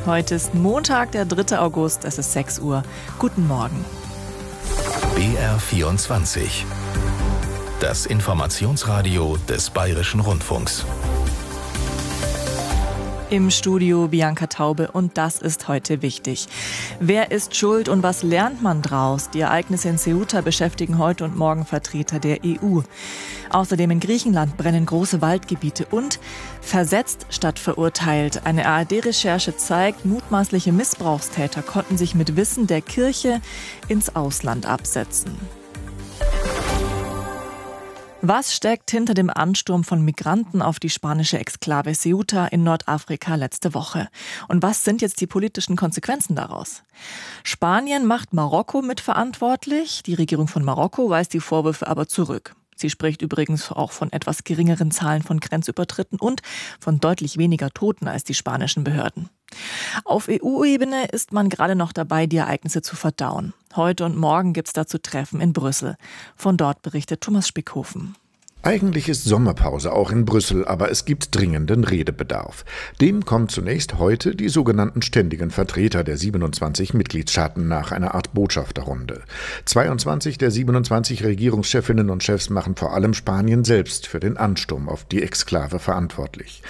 Heute ist Montag, der 3. August, es ist 6 Uhr. Guten Morgen. BR24. Das Informationsradio des Bayerischen Rundfunks. Im Studio Bianca Taube und das ist heute wichtig. Wer ist schuld und was lernt man draus? Die Ereignisse in Ceuta beschäftigen heute und morgen Vertreter der EU. Außerdem in Griechenland brennen große Waldgebiete und versetzt statt verurteilt. Eine ARD-Recherche zeigt, mutmaßliche Missbrauchstäter konnten sich mit Wissen der Kirche ins Ausland absetzen. Was steckt hinter dem Ansturm von Migranten auf die spanische Exklave Ceuta in Nordafrika letzte Woche? Und was sind jetzt die politischen Konsequenzen daraus? Spanien macht Marokko mitverantwortlich. Die Regierung von Marokko weist die Vorwürfe aber zurück. Sie spricht übrigens auch von etwas geringeren Zahlen von Grenzübertritten und von deutlich weniger Toten als die spanischen Behörden. Auf EU-Ebene ist man gerade noch dabei, die Ereignisse zu verdauen. Heute und morgen gibt es dazu Treffen in Brüssel. Von dort berichtet Thomas Spickhofen. Eigentlich ist Sommerpause auch in Brüssel, aber es gibt dringenden Redebedarf. Dem kommen zunächst heute die sogenannten ständigen Vertreter der 27 Mitgliedstaaten nach einer Art Botschafterrunde. 22 der 27 Regierungschefinnen und Chefs machen vor allem Spanien selbst für den Ansturm auf die Exklave verantwortlich.